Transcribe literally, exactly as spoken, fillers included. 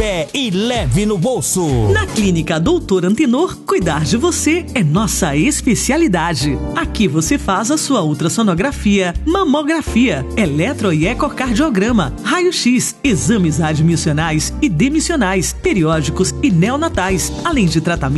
fé e leve no bolso. Na Clínica Doutor Antenor, cuidar de você é nossa especialidade. Aqui você faz a sua ultrassonografia, mamografia, eletro e ecocardiograma, raio-x, exames admissionais e demissionais, periódicos e neonatais, além de tratamento